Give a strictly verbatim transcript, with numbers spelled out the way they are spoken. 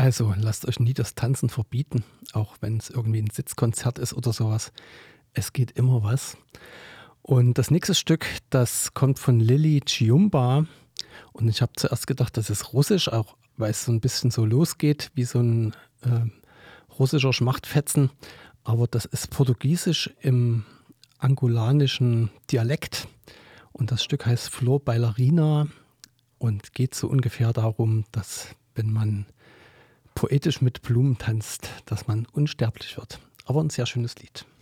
Also, lasst euch nie das Tanzen verbieten, auch wenn es irgendwie ein Sitzkonzert ist oder sowas. Es geht immer was. Und das nächste Stück, das kommt von Lily Chiumba und ich habe zuerst gedacht, das ist Russisch, auch weil es so ein bisschen so losgeht wie so ein, ähm, russischer Schmachtfetzen, aber das ist Portugiesisch im angolanischen Dialekt und das Stück heißt Flor Bailarina und geht so ungefähr darum, dass, wenn man poetisch mit Blumen tanzt, dass man unsterblich wird. Aber ein sehr schönes Lied.